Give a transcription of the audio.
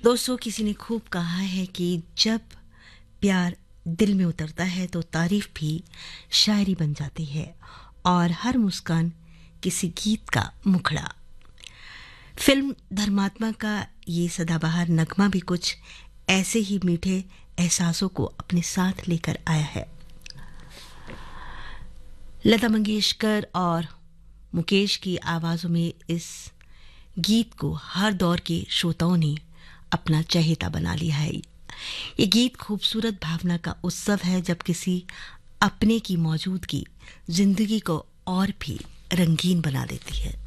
दोस्तों, किसी ने खूब कहा है कि जब प्यार दिल में उतरता है तो तारीफ भी शायरी बन जाती है और हर मुस्कान किसी गीत का मुखड़ा। फिल्म धर्मात्मा का ये सदाबहार नगमा भी कुछ ऐसे ही मीठे एहसासों को अपने साथ लेकर आया है। लता मंगेशकर और मुकेश की आवाज़ों में इस गीत को हर दौर के श्रोताओं ने अपना चहेता बना लिया है। ये गीत खूबसूरत भावना का उत्सव है जब किसी अपने की मौजूदगी जिंदगी को और भी रंगीन बना देती है।